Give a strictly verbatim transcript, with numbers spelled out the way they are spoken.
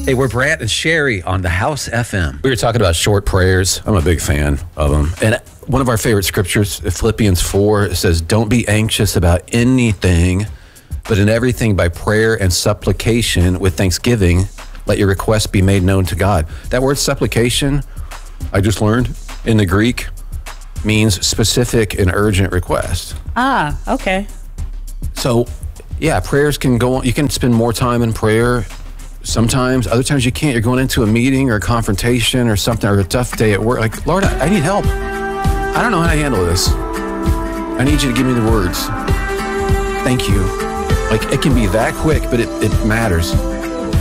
Hey, we're Brant and Sherry on the House F M. We were talking about short prayers. I'm a big fan of them. And one of our favorite scriptures, Philippians four, says, don't be anxious about anything, but in everything by prayer and supplication with thanksgiving, let your requests be made known to God. That word supplication, I just learned, in the Greek, means specific and urgent request. Ah, okay. So, yeah, prayers can go on. You can spend more time in prayer sometimes. Other times you can't. You're going into a meeting or a confrontation or something, or a tough day at work. Like, Lord, I, I need help. I don't know how to handle this. I need you to give me the words. Thank you. Like, it can be that quick, but it, it matters.